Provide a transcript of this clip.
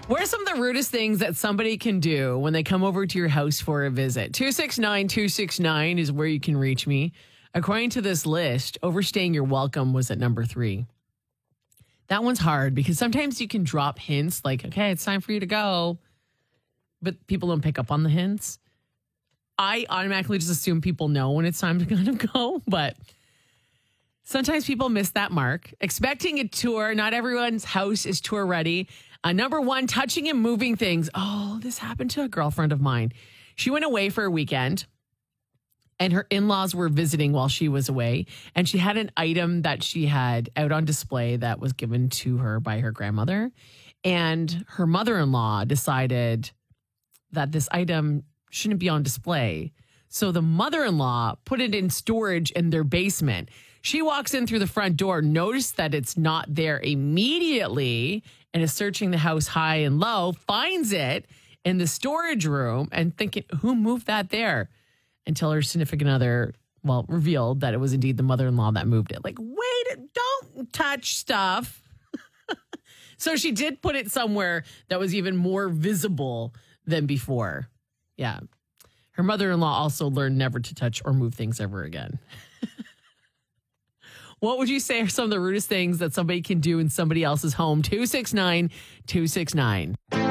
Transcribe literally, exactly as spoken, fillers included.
What are some of the rudest things that somebody can do when they come over to your house for a visit? two six nine, two six nine is where you can reach me. According to this list, overstaying your welcome was at number three. That one's hard because sometimes you can drop hints like, okay, it's time for you to go. But people don't pick up on the hints. I automatically just assume people know when it's time to kind of go. But sometimes people miss that mark. Expecting a tour. Not everyone's house is tour ready. Uh, number one, touching and moving things. Oh, this happened to a girlfriend of mine. She went away for a weekend and her in-laws were visiting while she was away. And she had an item that she had out on display that was given to her by her grandmother. And her mother-in-law decided that this item shouldn't be on display. So the mother-in-law put it in storage in their basement. She walks in through the front door, noticed that it's not there immediately, and is searching the house high and low, finds it in the storage room and thinking, who moved that there? Until her significant other, well, revealed that it was indeed the mother-in-law that moved it. Like, wait, don't touch stuff. So she did put it somewhere that was even more visible than before. Yeah. Her mother-in-law also learned never to touch or move things ever again. What would you say are some of the rudest things that somebody can do in somebody else's home? two six nine, two six nine.